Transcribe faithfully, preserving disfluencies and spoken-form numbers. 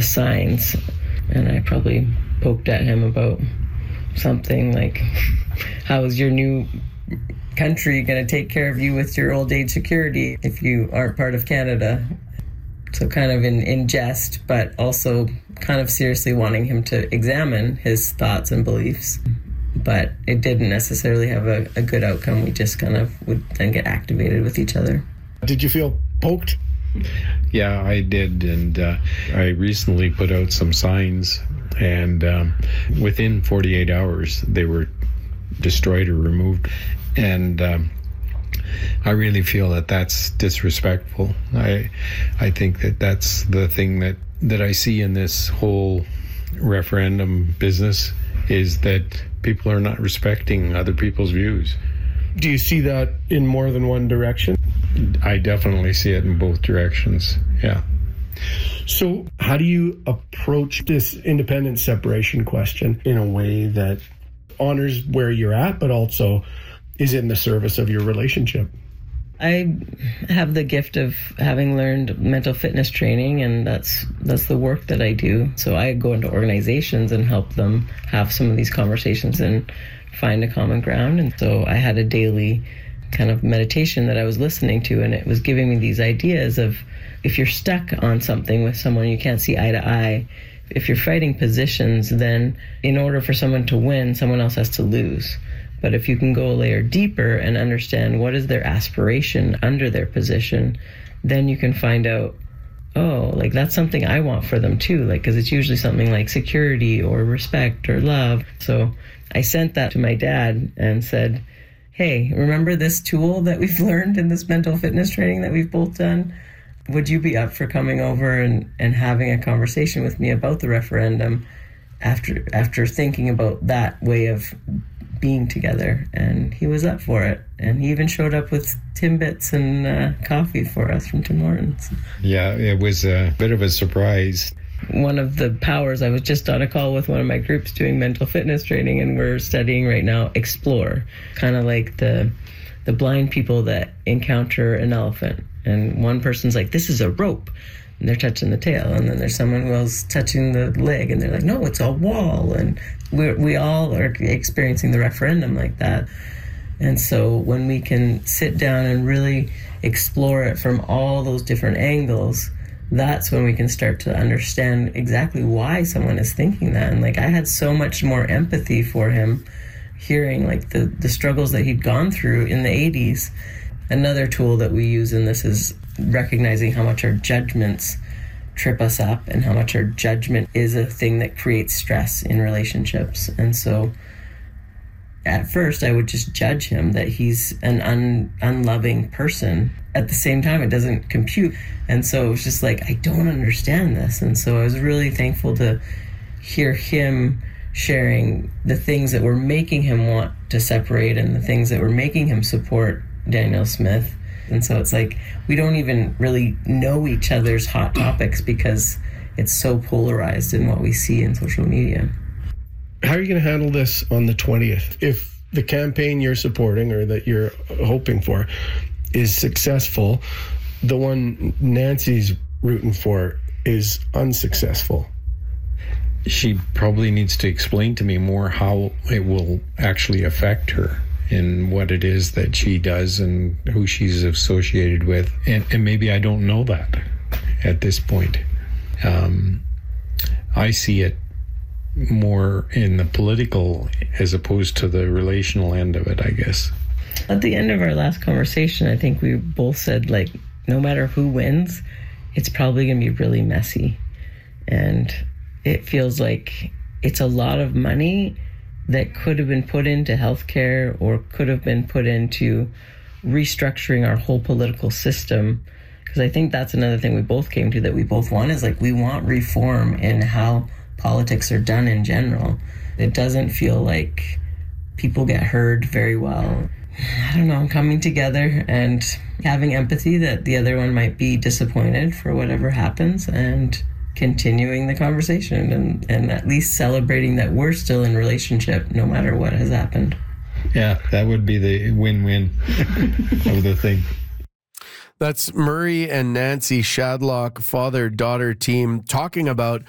the signs. And I probably poked at him about something like, how is your new country going to take care of you with your old age security if you aren't part of Canada? So kind of in, in jest, but also kind of seriously wanting him to examine his thoughts and beliefs. But it didn't necessarily have a, a good outcome. We just kind of would then get activated with each other. Did you feel poked? Yeah, I did. And uh, I recently put out some signs, and um, within forty-eight hours, they were destroyed or removed. And um, I really feel that that's disrespectful. I I think that that's the thing that, that I see in this whole referendum business, is that people are not respecting other people's views. Do you see that in more than one direction? I definitely see it in both directions, yeah. So how do you approach this independent separation question in a way that honors where you're at, but also is in the service of your relationship? I have the gift of having learned mental fitness training, and that's that's the work that I do. So I go into organizations and help them have some of these conversations and find a common ground. And so I had a daily kind of meditation that I was listening to, and it was giving me these ideas of, if you're stuck on something with someone you can't see eye to eye, if you're fighting positions, then in order for someone to win, someone else has to lose. But if you can go a layer deeper and understand what is their aspiration under their position, then you can find out, oh, like that's something I want for them too. Like, because it's usually something like security or respect or love. So I sent that to my dad and said, hey, remember this tool that we've learned in this mental fitness training that we've both done? Would you be up for coming over and, and having a conversation with me about the referendum after after thinking about that way of being together? And he was up for it. And he even showed up with Timbits and uh, coffee for us from Tim Hortons. Yeah, it was a bit of a surprise. One of the powers, I was just on a call with one of my groups doing mental fitness training, and we're studying right now Explore, kind of like the the blind people that encounter an elephant. And one person's like, this is a rope, and they're touching the tail. And then there's someone who else touching the leg, and they're like, no, it's a wall. And we we all are experiencing the referendum like that. And so when we can sit down and really explore it from all those different angles, that's when we can start to understand exactly why someone is thinking that. And like, I had so much more empathy for him, hearing like the, the struggles that he'd gone through in the eighties. Another tool that we use in this is recognizing how much our judgments trip us up and how much our judgment is a thing that creates stress in relationships. And so at first I would just judge him that he's an un, unloving person. At the same time, it doesn't compute. And so it was just like, I don't understand this. And so I was really thankful to hear him sharing the things that were making him want to separate and the things that were making him support Danielle Smith. And so it's like, we don't even really know each other's hot topics because it's so polarized in what we see in social media. How are you going to handle this on the twentieth? If the campaign you're supporting or that you're hoping for is successful, the one Nancy's rooting for is unsuccessful. She probably needs to explain to me more how it will actually affect her and what it is that she does and who she's associated with. And, and maybe I don't know that at this point. Um, I see it more in the political as opposed to the relational end of it, I guess. At the end of our last conversation, I think we both said, like, no matter who wins, it's probably going to be really messy. And it feels like it's a lot of money that could have been put into healthcare or could have been put into restructuring our whole political system. Because I think that's another thing we both came to that we both want is like, we want reform in how politics are done in general. It doesn't feel like people get heard very well. I don't know, coming together and having empathy that the other one might be disappointed for whatever happens and continuing the conversation and, and at least celebrating that we're still in relationship no matter what has happened. Yeah, that would be the win-win of the thing. That's Murray and Nancy Shadlock, father-daughter team, talking about